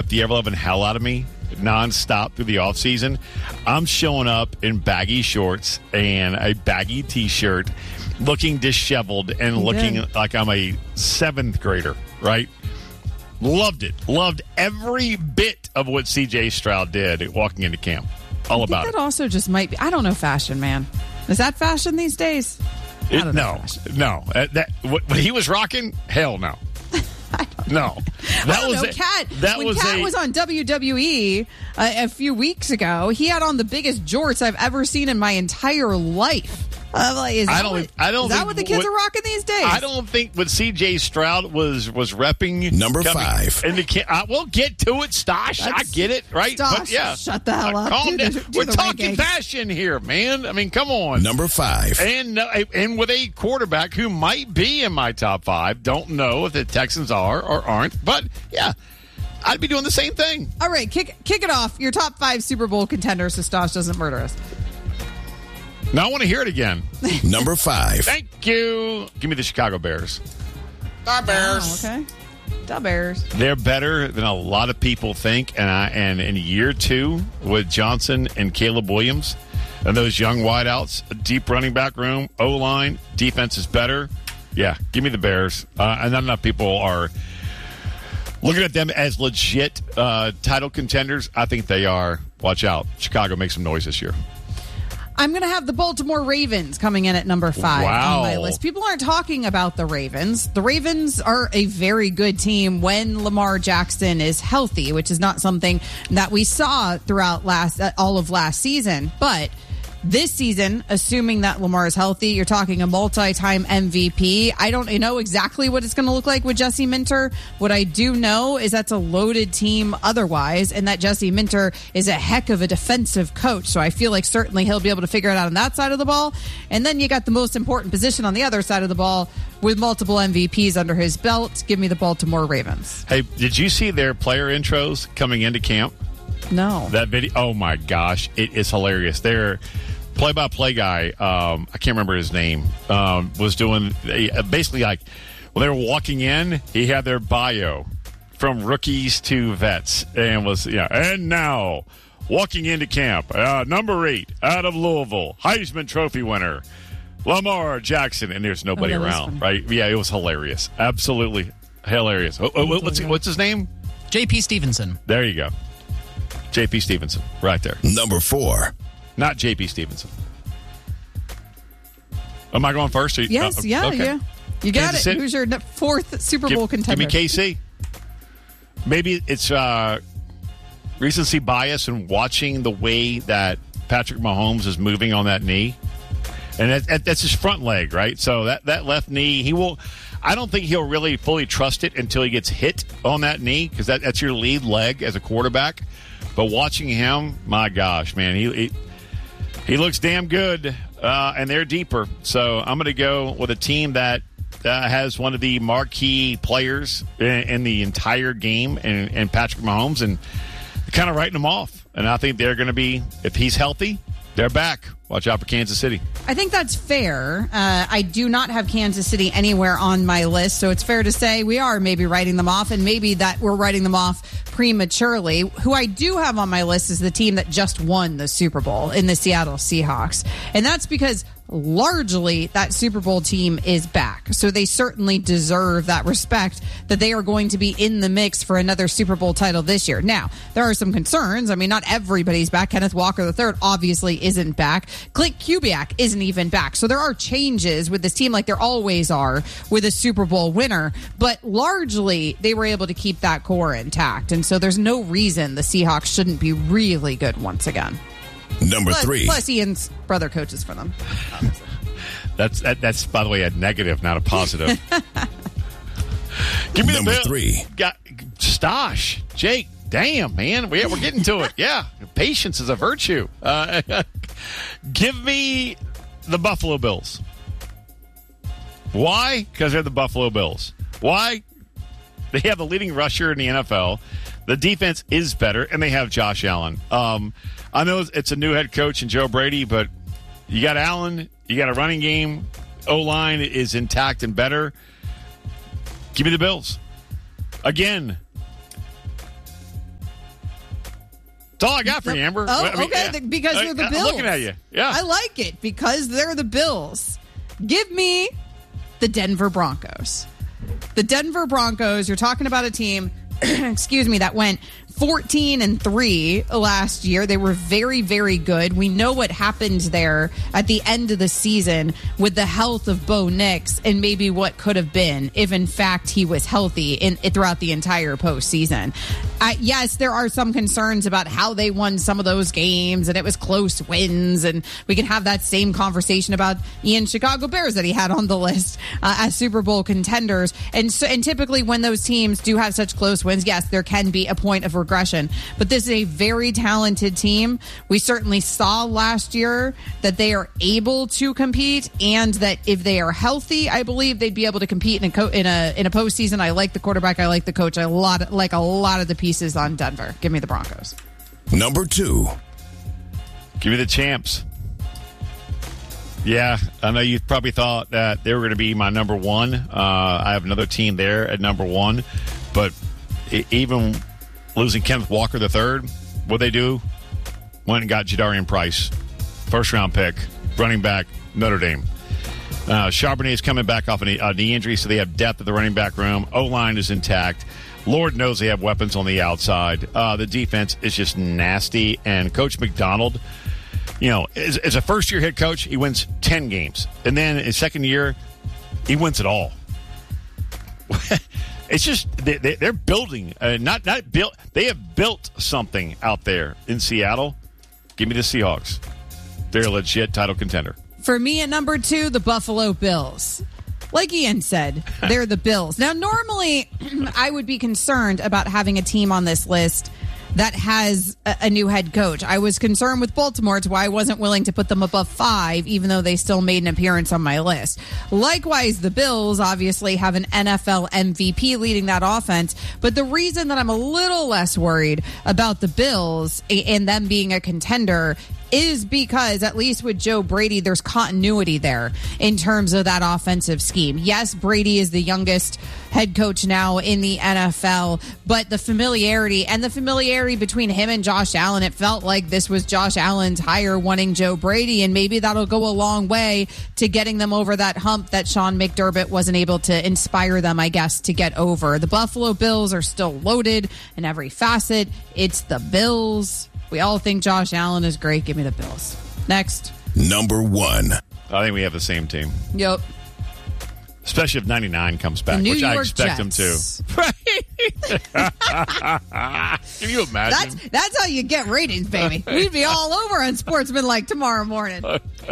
the ever-loving hell out of me nonstop through the offseason. I'm showing up in baggy shorts and a baggy T-shirt, looking disheveled and looking like I'm a 7th grader, right? Loved it. Loved every bit of what C.J. Stroud did walking into camp. All about it. That also just might be, I don't know fashion, man. Is that fashion these days? No. What he was rocking, hell no. No, Cat was on WWE a few weeks ago. He had on the biggest jorts I've ever seen in my entire life. Is that what the kids are rocking these days? I don't think what C.J. Stroud was repping. Number 5. We'll get to it, Stosh. I get it, right? Stosh, but yeah, shut the hell up. Calm down. We're talking rankings. fashion here, man. I mean, come on. Number 5. And with a quarterback who might be in my top 5. Don't know if the Texans are or aren't. But, yeah, I'd be doing the same thing. All right, kick it off. Your top 5 Super Bowl contenders so Stosh doesn't murder us. Now I want to hear it again. Number 5. Thank you. Give me the Chicago Bears. The Bears. Oh, okay. The Bears. They're better than a lot of people think. And in year 2 with Johnson and Caleb Williams and those young wideouts, a deep running back room, O-line, defense is better. Yeah, give me the Bears. And not enough people are looking at them as legit title contenders. I think they are. Watch out. Chicago makes some noise this year. I'm going to have the Baltimore Ravens coming in at number 5 on my list. People aren't talking about the Ravens. The Ravens are a very good team when Lamar Jackson is healthy, which is not something that we saw throughout all of last season. But this season, assuming that Lamar is healthy, you're talking a multi-time MVP. I don't know exactly what it's going to look like with Jesse Minter. What I do know is that's a loaded team otherwise, and that Jesse Minter is a heck of a defensive coach. So I feel like certainly he'll be able to figure it out on that side of the ball. And then you got the most important position on the other side of the ball with multiple MVPs under his belt. Give me the Baltimore Ravens. Hey, did you see their player intros coming into camp? No. That video, oh my gosh, it is hilarious. Their play-by-play guy, I can't remember his name, was doing basically like, when they were walking in, he had their bio from rookies to vets, and was, and now, walking into camp, number 8 out of Louisville, Heisman Trophy winner, Lamar Jackson, and there's nobody around, right? Yeah, it was hilarious. Absolutely hilarious. What's his name? J.P. Stevenson. There you go. J.P. Stevenson, right there. Number 4. Not J.P. Stevenson. Am I going first? Yes, yeah. You got Kansas it. City? Who's your 4th Super Bowl contender? Give me KC. Maybe it's recency bias in watching the way that Patrick Mahomes is moving on that knee. And that's his front leg, right? So that left knee, I don't think he'll really fully trust it until he gets hit on that knee, because that's your lead leg as a quarterback. But watching him, my gosh, man, he looks damn good, and they're deeper. So I'm going to go with a team that has one of the marquee players in the entire game, and Patrick Mahomes, and kind of writing him off. And I think they're going to be, if he's healthy, they're back. Watch out for Kansas City. I think that's fair. I do not have Kansas City anywhere on my list, so it's fair to say we are maybe writing them off, and maybe that we're writing them off prematurely. Who I do have on my list is the team that just won the Super Bowl in the Seattle Seahawks, and that's because largely that Super Bowl team is back. So they certainly deserve that respect that they are going to be in the mix for another Super Bowl title this year. Now, there are some concerns. I mean, not everybody's back. Kenneth Walker III obviously isn't back. Clint Kubiak isn't even back. So there are changes with this team, like there always are with a Super Bowl winner. But largely, they were able to keep that core intact. And so there's no reason the Seahawks shouldn't be really good once again. Number 3. Plus Ian's brother coaches for them. That's by the way, a negative, not a positive. Give me Number the 3. Stosh. Jake, damn, man. We're getting to it. Yeah. Patience is a virtue. Give me the Buffalo Bills. Why? Because they're the Buffalo Bills. Why? They have the leading rusher in the NFL. The defense is better, and they have Josh Allen. I know it's a new head coach in Joe Brady, but you got Allen, you got a running game, O-line is intact and better. Give me the Bills. Again, That's all I got for you, Amber. Oh, I mean, okay, yeah. because they're the Bills. I'm looking at you. Yeah. I like it because they're the Bills. Give me the Denver Broncos. The Denver Broncos, you're talking about a team, excuse me, that went 14-3 last year. They were very, very good. We know what happened there at the end of the season with the health of Bo Nix and maybe what could have been if, in fact, he was healthy throughout the entire postseason. Yes, there are some concerns about how they won some of those games, and it was close wins, and we can have that same conversation about Ian Chicago Bears that he had on the list as Super Bowl contenders. And typically when those teams do have such close wins, yes, there can be a point of regression. But this is a very talented team. We certainly saw last year that they are able to compete, and that if they are healthy, I believe they'd be able to compete in a postseason. I like the quarterback. I like the coach. I like a lot of the pieces on Denver. Give me the Broncos. Number 2. Give me the champs. Yeah, I know you probably thought that they were going to be my number 1. I have another team there at number 1, but even losing Kenneth Walker III, what they do? Went and got Jadarian Price, first-round pick, running back, Notre Dame. Charbonnet is coming back off a knee injury, so they have depth at the running back room. O-line is intact. Lord knows they have weapons on the outside. The defense is just nasty, and Coach McDonald, as a first-year head coach, he wins 10 games. And then his second year, he wins it all. It's just they're building, not built. They have built something out there in Seattle. Give me the Seahawks. They're a legit title contender. For me at number 2, the Buffalo Bills. Like Ian said, they're the Bills. Now, normally, I would be concerned about having a team on this list that has a new head coach. I was concerned with Baltimore. It's why I wasn't willing to put them above 5, even though they still made an appearance on my list. Likewise, the Bills obviously have an NFL MVP leading that offense. But the reason that I'm a little less worried about the Bills and them being a contender is because, at least with Joe Brady, there's continuity there in terms of that offensive scheme. Yes, Brady is the youngest head coach now in the NFL, but the familiarity between him and Josh Allen, it felt like this was Josh Allen's hire wanting Joe Brady, and maybe that'll go a long way to getting them over that hump that Sean McDermott wasn't able to inspire them, I guess, to get over. The Buffalo Bills are still loaded in every facet. It's the Bills. We all think Josh Allen is great. Give me the Bills. Next. Number 1. I think we have the same team. Yep. Especially if 99 comes back, which I expect them to. Can you imagine? That's how you get ratings, baby. We'd be all over on Sportsman like tomorrow morning.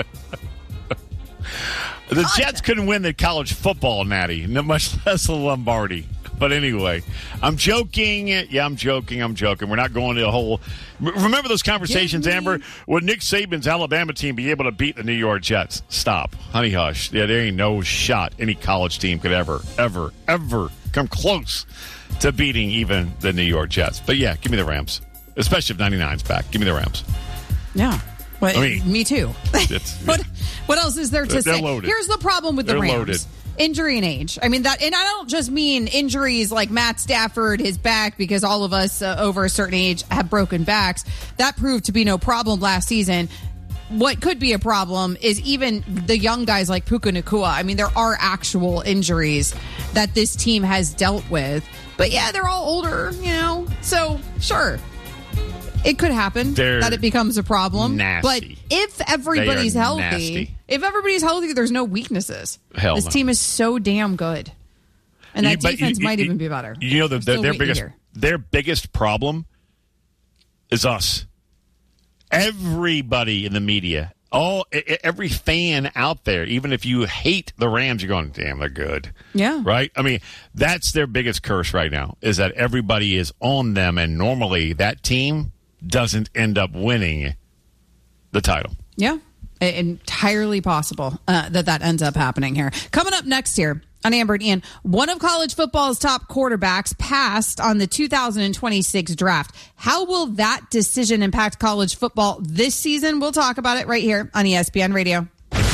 The Jets couldn't win the college football natty, much less the Lombardi. But anyway, I'm joking. Yeah, I'm joking. We're not going to a whole... Remember those conversations, Amber? Would Nick Saban's Alabama team be able to beat the New York Jets? Stop. Honey, hush. Yeah, there ain't no shot any college team could ever come close to beating even the New York Jets. But yeah, give me the Rams. Especially if 99's back. Give me the Rams. Yeah. Well, I mean, me too. What else is there to say? Loaded. Here's the problem with the Rams. Loaded. Injury and age. I mean, and I don't just mean injuries like Matt Stafford, his back, because all of us over a certain age have broken backs. That proved to be no problem last season. What could be a problem is even the young guys like Puka Nacua. I mean, there are actual injuries that this team has dealt with. But yeah, they're all older, so sure. It could happen that it becomes a problem. Nasty. But if everybody's healthy, there's no weaknesses. This team is so damn good. And that defense might even be better. Their biggest problem is us. Everybody in the media, every fan out there, even if you hate the Rams, you're going, damn, they're good. Yeah. Right? I mean, that's their biggest curse right now, is that everybody is on them, and normally that team doesn't end up winning the title. Yeah. Entirely possible that ends up happening here. Coming up next here on Amber and Ian, one of college football's top quarterbacks passed on the 2026 draft. How will that decision impact college football this season? We'll talk about it right here on ESPN Radio.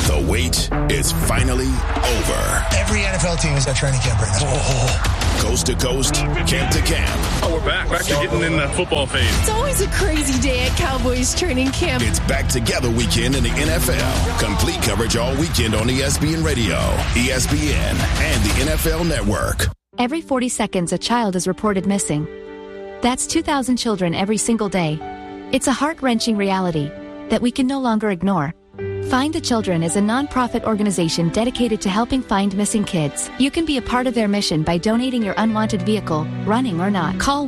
The wait is finally over. Every NFL team is at training camp right now. Coast to coast, camp to camp. Oh, we're back to getting in the football phase. It's always a crazy day at Cowboys training camp. It's back together weekend in the NFL. Complete coverage all weekend on ESPN Radio, ESPN, and the NFL Network. Every 40 seconds, a child is reported missing. That's 2,000 children every single day. It's a heart-wrenching reality that we can no longer ignore. Find the Children is a non-profit organization dedicated to helping find missing kids. You can be a part of their mission by donating your unwanted vehicle, running or not. Call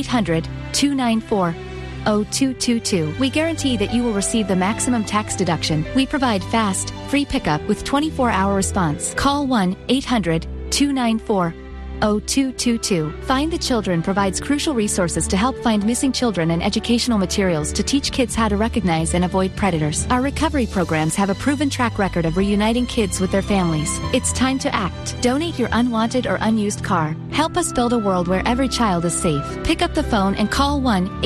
1-800-294-0222. We guarantee that you will receive the maximum tax deduction. We provide fast, free pickup with 24-hour response. Call 1-800-294-0222. Find the Children provides crucial resources to help find missing children and educational materials to teach kids how to recognize and avoid predators. Our recovery programs have a proven track record of reuniting kids with their families. It's time to act. Donate your unwanted or unused car. Help us build a world where every child is safe. Pick up the phone and call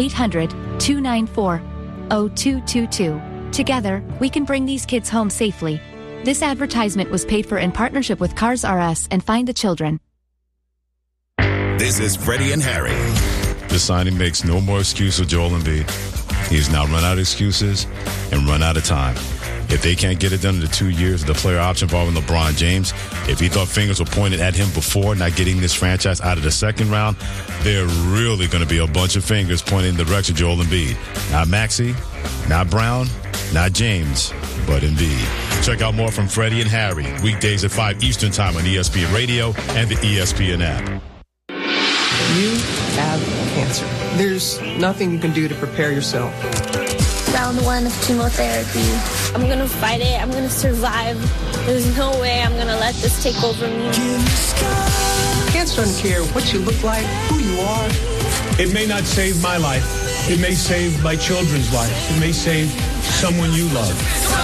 1-800-294-0222. Together, we can bring these kids home safely. This advertisement was paid for in partnership with Cars R Us and Find the Children. This is Freddie and Harry. The signing makes no more excuse for Joel Embiid. He's now run out of excuses and run out of time. If they can't get it done in the 2 years of the player option involving LeBron James, if he thought fingers were pointed at him before not getting this franchise out of the second round, there are really going to be a bunch of fingers pointing in the direction of Joel Embiid. Not Maxey, not Brown, not James, but Embiid. Check out more from Freddie and Harry, weekdays at 5 Eastern Time on ESPN Radio and the ESPN app. You have cancer. There's nothing you can do to prepare yourself. Round 1 of chemotherapy. I'm going to fight it. I'm going to survive. There's no way I'm going to let this take over me. Cancer doesn't care what you look like, who you are. It may not save my life. It may save my children's life. It may save someone you love.